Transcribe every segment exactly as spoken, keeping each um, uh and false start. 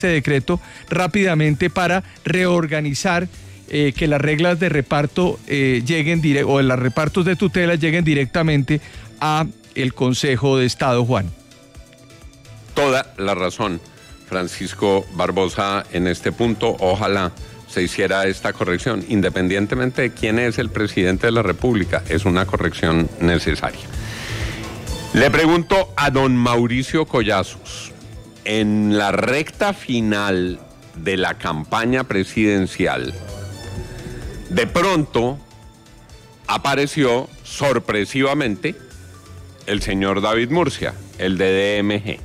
este decreto rápidamente para reorganizar eh, que las reglas de reparto eh, lleguen dire- o los repartos de tutela lleguen directamente a el Consejo de Estado, Juan. Toda la razón, Francisco Barbosa, en este punto. Ojalá se hiciera esta corrección, independientemente de quién es el presidente de la República, es una corrección necesaria. Le pregunto a don Mauricio Collazos, en la recta final de la campaña presidencial, de pronto apareció sorpresivamente el señor David Murcia, el de D M G.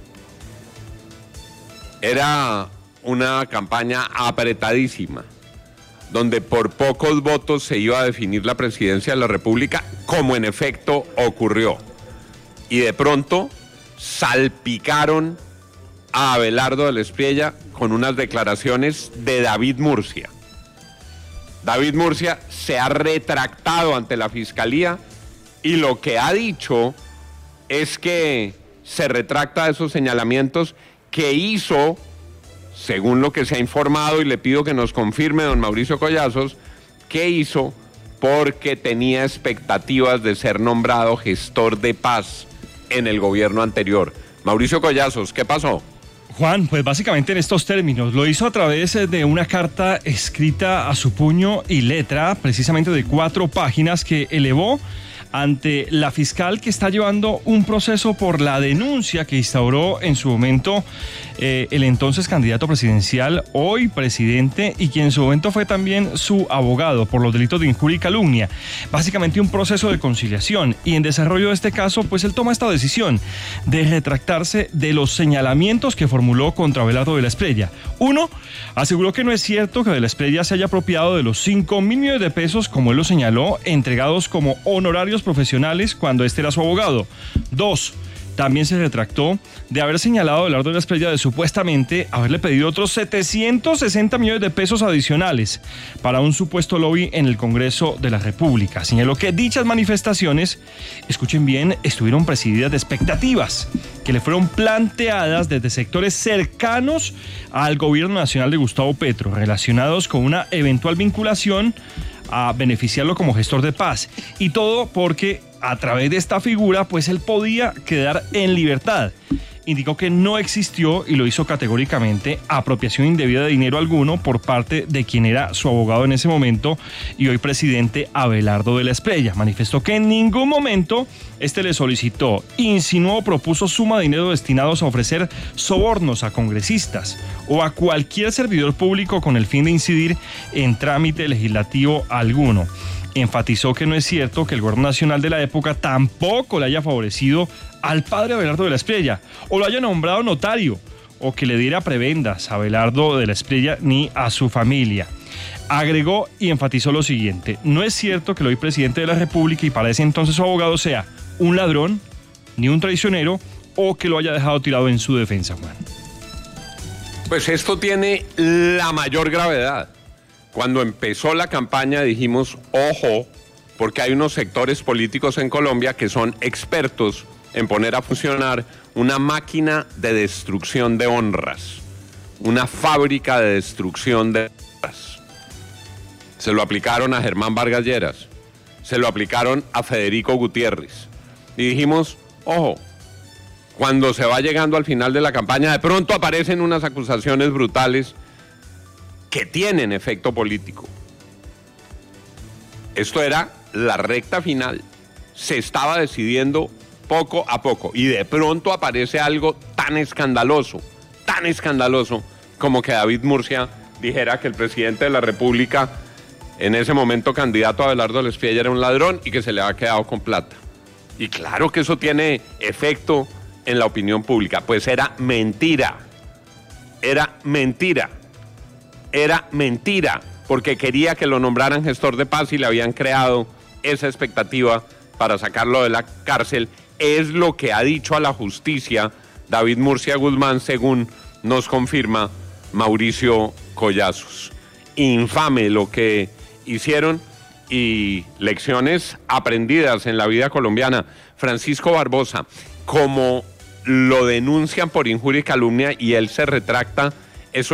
Era una campaña apretadísima, donde por pocos votos se iba a definir la presidencia de la República, como en efecto ocurrió. Y de pronto salpicaron a Abelardo de la Espriella con unas declaraciones de David Murcia. David Murcia se ha retractado ante la Fiscalía y lo que ha dicho es que se retracta de esos señalamientos que hizo, según lo que se ha informado, y le pido que nos confirme don Mauricio Collazos, que hizo porque tenía expectativas de ser nombrado gestor de paz en el gobierno anterior. Mauricio Collazos, ¿qué pasó? Juan, pues básicamente en estos términos, lo hizo a través de una carta escrita a su puño y letra, precisamente de cuatro páginas, que elevó ante la fiscal que está llevando un proceso por la denuncia que instauró en su momento eh, el entonces candidato presidencial, hoy presidente, y quien en su momento fue también su abogado por los delitos de injuria y calumnia. Básicamente un proceso de conciliación, y en desarrollo de este caso, pues él toma esta decisión de retractarse de los señalamientos que formuló contra Abelardo de la Espriella. Uno, aseguró que no es cierto que de la Espriella se haya apropiado de los cinco mil millones de pesos, como él lo señaló, entregados como honorarios profesionales cuando este era su abogado. Dos, también se retractó de haber señalado a Abelardo de la Espriella de supuestamente haberle pedido otros setecientos sesenta millones de pesos adicionales para un supuesto lobby en el Congreso de la República. Señaló que dichas manifestaciones, escuchen bien, estuvieron presididas de expectativas que le fueron planteadas desde sectores cercanos al gobierno nacional de Gustavo Petro, relacionados con una eventual vinculación a beneficiarlo como gestor de paz. Y todo porque a través de esta figura, pues él podía quedar en libertad. Indicó que no existió, y lo hizo categóricamente, apropiación indebida de dinero alguno por parte de quien era su abogado en ese momento y hoy presidente, Abelardo de la Espriella. Manifestó que en ningún momento este le solicitó, insinuó o propuso suma de dinero destinados a ofrecer sobornos a congresistas o a cualquier servidor público con el fin de incidir en trámite legislativo alguno. Enfatizó que no es cierto que el gobierno nacional de la época tampoco le haya favorecido al padre Abelardo de la Espriella, o lo haya nombrado notario, o que le diera prebendas a Abelardo de la Espriella ni a su familia. Agregó y enfatizó lo siguiente: no es cierto que el hoy presidente de la República y para ese entonces su abogado sea un ladrón, ni un traicionero, o que lo haya dejado tirado en su defensa, Juan. Pues esto tiene la mayor gravedad. Cuando empezó la campaña dijimos, ojo, porque hay unos sectores políticos en Colombia que son expertos en poner a funcionar una máquina de destrucción de honras, una fábrica de destrucción de honras. Se lo aplicaron a Germán Vargas Lleras, se lo aplicaron a Federico Gutiérrez. Y dijimos, ojo, cuando se va llegando al final de la campaña, de pronto aparecen unas acusaciones brutales que tienen efecto político. Esto era la recta final, se estaba decidiendo poco a poco, y de pronto aparece algo tan escandaloso, tan escandaloso, como que David Murcia dijera que el presidente de la República, en ese momento candidato a Abelardo de la Espriella, era un ladrón y que se le había quedado con plata. Y claro que eso tiene efecto en la opinión pública. Pues era mentira, era mentira, era mentira, porque quería que lo nombraran gestor de paz y le habían creado esa expectativa para sacarlo de la cárcel. Es lo que ha dicho a la justicia David Murcia Guzmán, según nos confirma Mauricio Collazos. Infame lo que hicieron y lecciones aprendidas en la vida colombiana. Francisco Barbosa, como lo denuncian por injuria y calumnia y él se retracta,